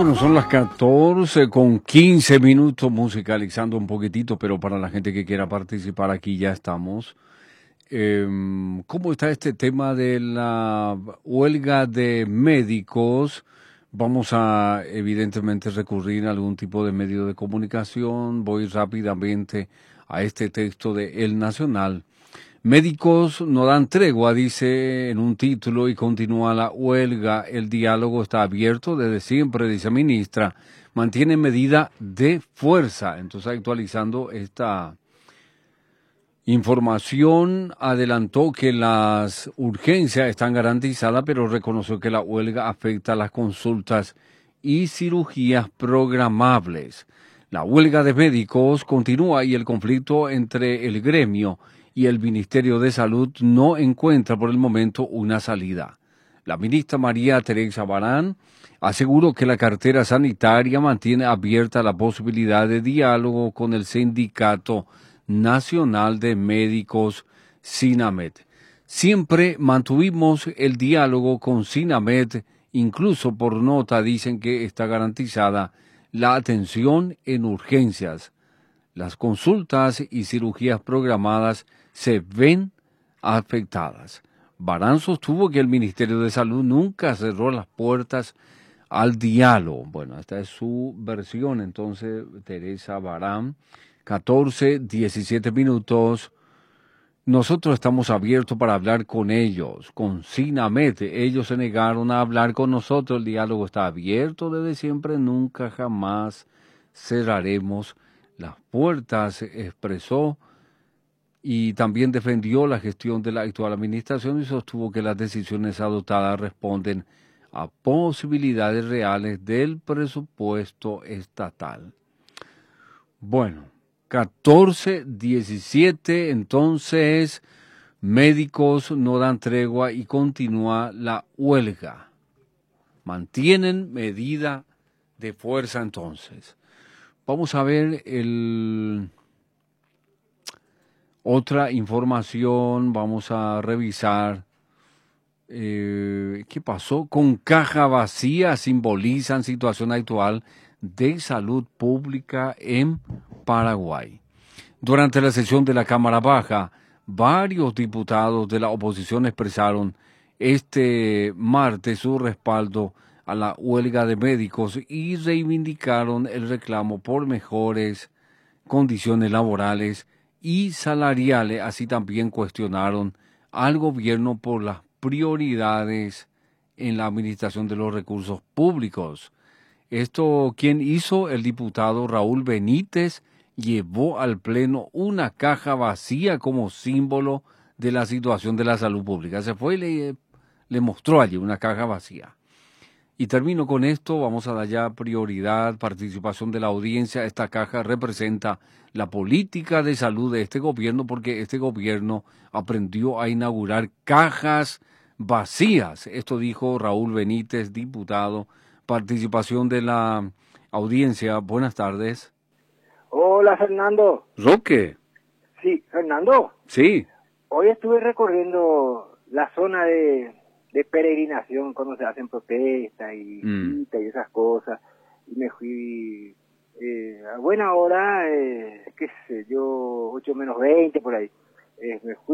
Bueno, son las 14 con 15 minutos, musicalizando un poquitito, pero para la gente que quiera participar aquí ya estamos. ¿Cómo está este tema de la huelga de médicos? Vamos a evidentemente recurrir a algún tipo de medio de comunicación. Voy rápidamente a este texto de El Nacional. Médicos no dan tregua, dice en un título, y continúa la huelga. El diálogo está abierto desde siempre, dice ministra. Mantiene medida de fuerza. Entonces, actualizando esta información, adelantó que las urgencias están garantizadas, pero reconoció que la huelga afecta a las consultas y cirugías programables. La huelga de médicos continúa y el conflicto entre el gremio y el Ministerio de Salud no encuentra por el momento una salida. La ministra María Teresa Barán aseguró que la cartera sanitaria mantiene abierta la posibilidad de diálogo con el Sindicato Nacional de Médicos, SINAMED. Siempre mantuvimos el diálogo con SINAMED, incluso por nota dicen que está garantizada la atención en urgencias. Las consultas y cirugías programadas se ven afectadas. Barán sostuvo que el Ministerio de Salud nunca cerró las puertas al diálogo. Bueno, esta es su versión, entonces, Teresa Barán. 14, 17 minutos. Nosotros estamos abiertos para hablar con ellos, con SINAMED. Ellos se negaron a hablar con nosotros. El diálogo está abierto desde siempre. Nunca jamás cerraremos las puertas, expresó, y también defendió la gestión de la actual administración y sostuvo que las decisiones adoptadas responden a posibilidades reales del presupuesto estatal. Bueno, 14-17, entonces, médicos no dan tregua y continúa la huelga. Mantienen medida de fuerza entonces. Vamos a ver otra información, vamos a revisar qué pasó con caja vacía, simbolizan situación actual de salud pública en Paraguay. Durante la sesión de la Cámara Baja, varios diputados de la oposición expresaron este martes su respaldo a la huelga de médicos y reivindicaron el reclamo por mejores condiciones laborales y salariales. Así también cuestionaron al gobierno por las prioridades en la administración de los recursos públicos. Esto, ¿quién hizo? El diputado Raúl Benítez llevó al Pleno una caja vacía como símbolo de la situación de la salud pública. Se fue y le mostró allí una caja vacía. Y termino con esto, vamos a dar ya prioridad, participación de la audiencia. Esta caja representa la política de salud de este gobierno porque este gobierno aprendió a inaugurar cajas vacías. Esto dijo Raúl Benítez, diputado. Participación de la audiencia. Buenas tardes. Hola, Fernando. Roque. Sí, Fernando. Sí. Hoy estuve recorriendo la zona de peregrinación cuando se hacen protestas y citas y esas cosas. Y me fui a buena hora, qué sé yo, 8 menos 20 por ahí. Me fui